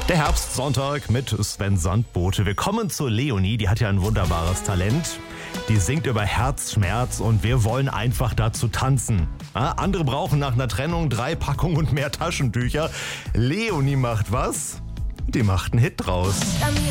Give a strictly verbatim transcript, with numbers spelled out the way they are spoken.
Der Herbstsonntag mit Sven Sandbote. Wir kommen zur Leonie, die hat ja ein wunderbares Talent. Die singt über Herzschmerz und wir wollen einfach dazu tanzen. Ja, andere brauchen nach einer Trennung drei Packungen und mehr Taschentücher. Leonie macht was? Die macht einen Hit draus.